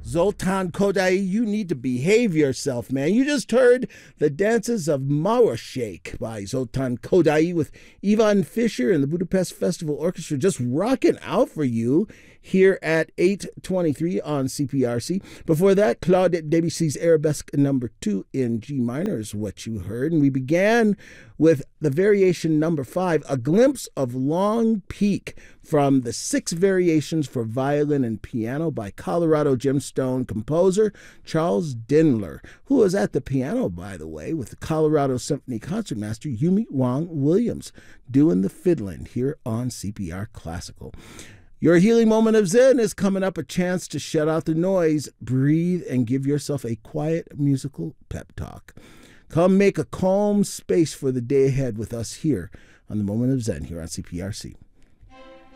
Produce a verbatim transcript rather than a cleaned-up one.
Zoltan Kodaly, you need to behave yourself, man. You just heard the dances of Mawashake by Zoltan Kodaly with Ivan Fischer and the Budapest Festival Orchestra just rocking out for you here at eight twenty-three on C P R C. Before that, Claude Debussy's Arabesque number two in G minor is what you heard. And we began with the variation number five, A Glimpse of Long Peak, from the Six Variations for Violin and Piano by Colorado Gemstone composer Charles Dindler, who was at the piano, by the way, with the Colorado Symphony Concertmaster Yumi Wong Williams, doing the fiddling here on C P R Classical. Your healing moment of Zen is coming up, a chance to shut out the noise, breathe, and give yourself a quiet musical pep talk. Come make a calm space for the day ahead with us here on the Moment of Zen here on C P R C.